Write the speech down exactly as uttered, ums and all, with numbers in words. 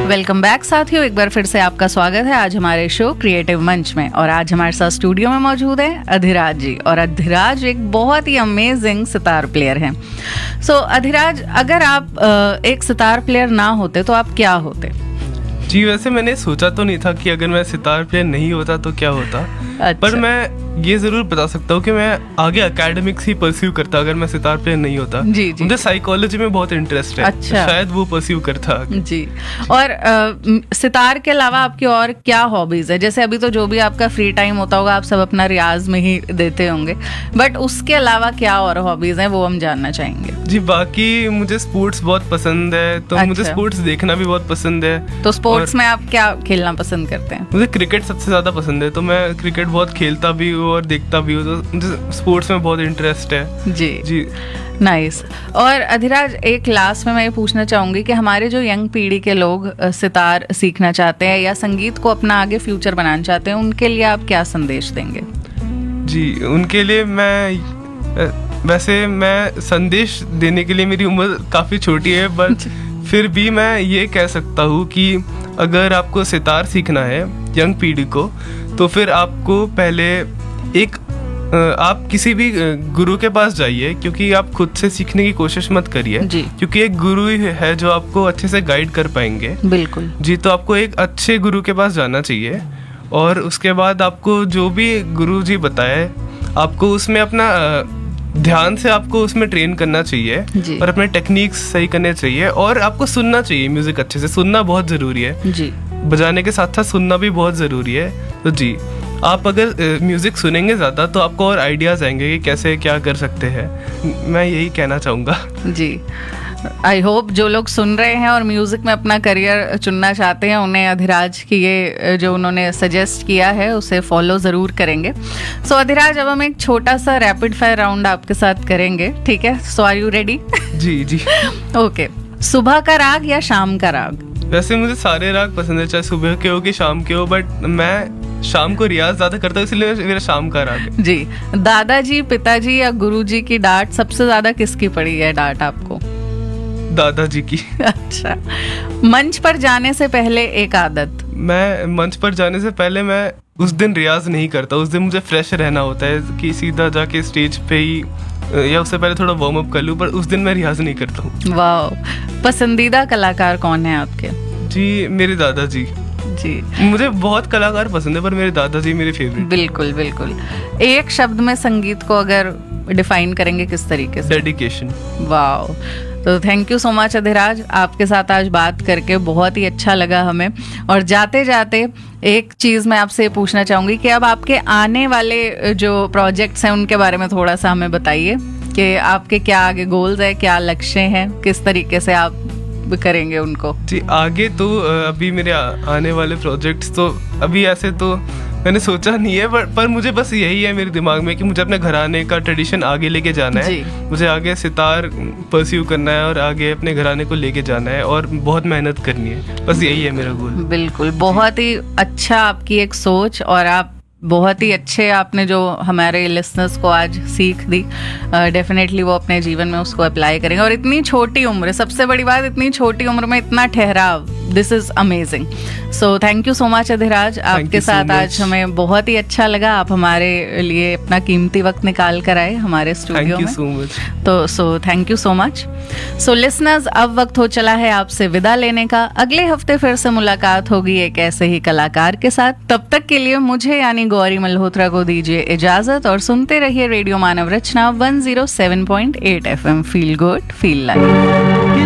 Welcome back साथियों, एक बार फिर से आपका स्वागत है आज हमारे शो क्रिएटिव मंच में। और आज हमारे साथ स्टूडियो में मौजूद है अधिराज जी। और अधिराज एक बहुत ही अमेजिंग सितार प्लेयर हैं। सो so, अधिराज, अगर आप एक सितार प्लेयर ना होते तो आप क्या होते? जी, वैसे मैंने सोचा तो नहीं था कि अगर मैं सितार प्लेयर नहीं होता तो क्या होता। अच्छा। पर मैं ये जरूर बता सकता हूँ कि मैं आगे एकेडमिक्स ही परस्यू करता अगर मैं सितार प्लेयर नहीं होता। जी, जी। मुझे साइकोलॉजी में बहुत इंटरेस्ट है। अच्छा। शायद वो परस्यू करता। जी। और आ, सितार के अलावा आपकी और क्या हॉबीज है? जैसे अभी तो जो भी आपका फ्री टाइम होता होगा आप सब अपना रियाज में ही देते होंगे, बट उसके अलावा क्या और हॉबीज हैं वो हम जानना चाहेंगे। जी, बाकी मुझे स्पोर्ट्स बहुत पसंद है, तो अच्छा। मुझे स्पोर्ट्स देखना भी बहुत पसंद है। तो स्पोर्ट्स में आप क्या खेलना पसंद करते हैं? मुझे क्रिकेट सबसे ज्यादा पसंद है, तो मैं क्रिकेट बहुत खेलता भी हूँ और देखता भी हूँ, तो मुझे स्पोर्ट्स में बहुत इंटरेस्ट है। जी जी, नाइस। और अधिराज, एक लास्ट में मैं ये पूछना चाहूंगी कि हमारे जो यंग पीढ़ी के लोग सितार सीखना चाहते हैं या संगीत को अपना आगे फ्यूचर बनाना चाहते हैं, उनके लिए आप क्या संदेश देंगे? जी, उनके लिए मैं वैसे मैं संदेश देने के लिए, मेरी उम्र काफ़ी छोटी है, बट फिर भी मैं ये कह सकता हूँ कि अगर आपको सितार सीखना है यंग पीढ़ी को, तो फिर आपको पहले एक आप किसी भी गुरु के पास जाइए, क्योंकि आप खुद से सीखने की कोशिश मत करिए, क्योंकि एक गुरु ही है जो आपको अच्छे से गाइड कर पाएंगे। बिल्कुल जी, तो आपको एक अच्छे गुरु के पास जाना चाहिए और उसके बाद आपको जो भी गुरु जी बताए आपको उसमें अपना ध्यान से आपको उसमें ट्रेन करना चाहिए और अपने टेक्निक्स सही करने चाहिए और आपको सुनना चाहिए म्यूजिक अच्छे से। सुनना बहुत जरूरी है जी, बजाने के साथ साथ सुनना भी बहुत जरूरी है। तो जी, आप अगर म्यूजिक सुनेंगे ज्यादा तो आपको और आइडियाज आएंगे कि कैसे क्या कर सकते हैं। मैं यही कहना चाहूँगा। जी, आई होप जो लोग सुन रहे हैं और म्यूजिक में अपना करियर चुनना चाहते हैं उन्हें अधिराज की ये जो उन्होंने सजेस्ट किया है उसे फॉलो जरूर करेंगे। सो so, अधिराज, अब हम एक छोटा सा रैपिड फायर राउंड आपके साथ करेंगे, ठीक है? सो are you ready? Ji ji. Okay. सुबह का राग या शाम का राग? वैसे मुझे सारे राग पसंद है, चाहे सुबह के हो कि शाम के हो, बट मैं शाम को रियाज ज्यादा करता हूँ, इसलिए मेरा शाम का राग है। जी। दादाजी, पिताजी या गुरुजी की डांट सबसे ज्यादा किसकी पड़ी है डांट आपको? दादाजी की। अच्छा। मंच पर जाने से पहले एक आदत? मैं मंच पर जाने से पहले मैं उस दिन रियाज नहीं करता। उस दिन मुझे फ्रेश रहना होता है कि सीधा जाके स्टेज पे ही या उससे पहले थोड़ा वार्म अप कर लूं, पर उस दिन मैं रियाज नहीं करता हूँ। वाह। पसंदीदा कलाकार कौन है आपके? जी, मेरे दादाजी जी। मुझे बहुत कलाकार पसंद है पर मेरे दादाजी मेरे फेवरेट। बिल्कुल बिल्कुल। एक शब्द में संगीत को अगर डिफाइन करेंगे किस तरीके से? डेडिकेशन। वाह। तो thank you so much Adhiraj, आपके साथ आज बात करके बहुत ही अच्छा लगा हमें। और जाते जाते एक चीज़ मैं आपसे पूछना चाहूँगी कि अब आपके आने वाले जो प्रोजेक्ट्स हैं उनके बारे में थोड़ा सा हमें बताइए कि आपके क्या आगे गोल्स है, क्या लक्ष्य हैं, किस तरीके से आप करेंगे उनको? जी, आगे तो अभी मेरे आने वाले प्रोजेक्ट्स तो अभी ऐसे तो मैंने सोचा नहीं है, पर, पर मुझे बस यही है मेरे दिमाग में कि मुझे अपने घराने का ट्रेडिशन आगे लेके जाना है। मुझे आगे सितार परस्यू करना है और आगे अपने घराने को लेके जाना है और बहुत मेहनत करनी है। बस यही है मेरा गोल। बिल्कुल, बहुत ही अच्छा आपकी एक सोच, और आप बहुत ही अच्छे आपने जो हमारे लिसनर्स को आज सीख दी, डेफिनेटली uh, वो अपने जीवन में उसको अप्लाई करेंगे। और इतनी छोटी उम्र, सबसे बड़ी बात, इतनी छोटी उम्र में इतना ठहराव, this is amazing. So thank you so much Adhiraj, आपके साथ आज हमें बहुत ही अच्छा लगा। आप हमारे लिए अपना कीमती वक्त निकाल कर आए हमारे स्टूडियो में, so much. तो so thank you so much. So listeners, अब वक्त हो चला है आपसे विदा लेने का। अगले हफ्ते फिर से मुलाकात होगी एक ऐसे ही कलाकार के साथ। तब तक के लिए मुझे यानी गौरी मल्होत्रा को दीजिए इजाजत और सुनते रहिए रेडियो मानव रचना one zero seven point eight F M. Feel good, feel live.